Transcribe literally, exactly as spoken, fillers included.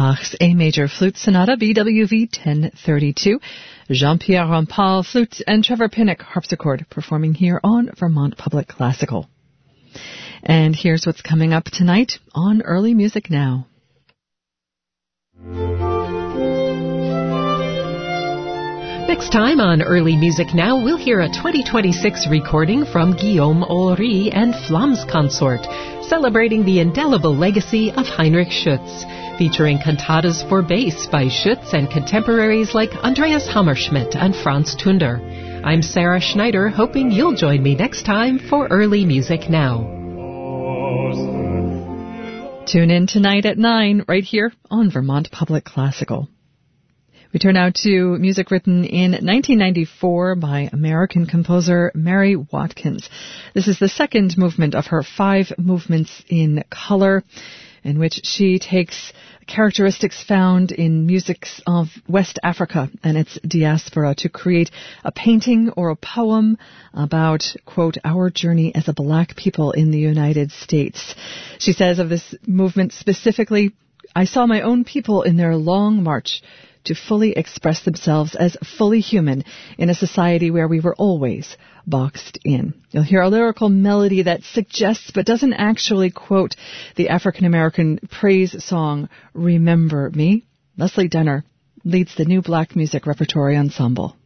Bach's A Major Flute Sonata, B W V ten thirty-two. Jean-Pierre Rampal, flute, and Trevor Pinnock, harpsichord, performing here on Vermont Public Classical. And here's what's coming up tonight on Early Music Now. Next time on Early Music Now, we'll hear a twenty twenty-six recording from Guillaume Horry and Flamme Consort, celebrating the indelible legacy of Heinrich Schütz, featuring cantatas for bass by Schütz and contemporaries like Andreas Hammerschmidt and Franz Tunder. I'm Sarah Schneider, hoping you'll join me next time for Early Music Now. Tune in tonight at nine, right here on Vermont Public Classical. We turn now to music written in nineteen ninety-four by American composer Mary Watkins. This is the second movement of her five movements in color, in which she takes characteristics found in musics of West Africa and its diaspora to create a painting or a poem about, quote, our journey as a black people in the United States. She says of this movement specifically, I saw my own people in their long march to fully express themselves as fully human in a society where we were always boxed in. You'll hear a lyrical melody that suggests but doesn't actually quote the African-American praise song, Remember Me. Leslie Denner leads the New Black Music Repertory Ensemble.